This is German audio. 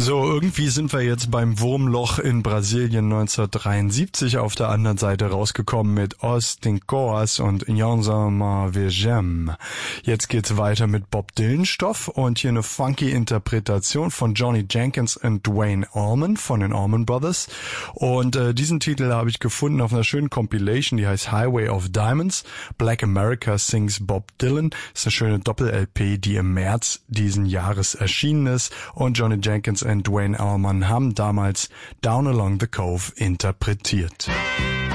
So, irgendwie sind wir jetzt beim Wurmloch in Brasilien 1973 auf der anderen Seite rausgekommen mit Os Tincoas und Yansama Virgem. Jetzt geht's weiter mit Bob Dylan Stoff und hier eine funky Interpretation von Johnny Jenkins und Duane Allman von den Allman Brothers. Und diesen Titel habe ich gefunden auf einer schönen Compilation, die heißt Highway of Diamonds. Black America Sings Bob Dylan. Ist eine schöne Doppel-LP, die im März diesen Jahres erschienen ist. Und Johnny Jenkins und Duane Allman haben damals Down Along the Cove interpretiert.